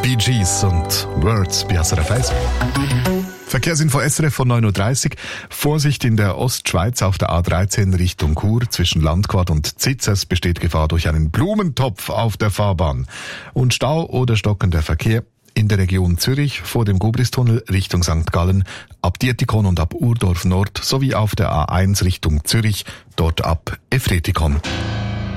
Bee Gees und Words bei SRF 1. Verkehrsinfo SRF von 9.30 Uhr. Vorsicht in der Ostschweiz auf der A13 Richtung Chur zwischen Landquart und Zitzers besteht Gefahr durch einen Blumentopf auf der Fahrbahn. Und Stau oder stockender Verkehr in der Region Zürich vor dem Gubristunnel Richtung St. Gallen, ab Dietikon und ab Urdorf Nord sowie auf der A1 Richtung Zürich, dort ab Efretikon.